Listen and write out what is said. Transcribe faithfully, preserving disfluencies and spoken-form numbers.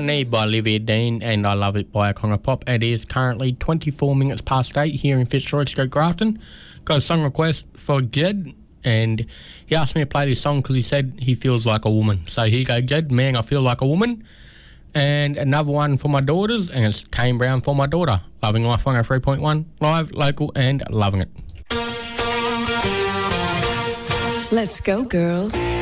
Need by Olivia Dean and I Love It by Conga Pop. It is currently twenty-four minutes past eight here in Fitzroy Street, Grafton. Got a song request for Jed and he asked me to play this song because he said he feels like a woman. So here you go, Jed, Man, I Feel Like a Woman. And another one for my daughters, and it's Kane Brown for my daughter. Loving Life one oh three point one, live, local and loving it. Let's go, girls.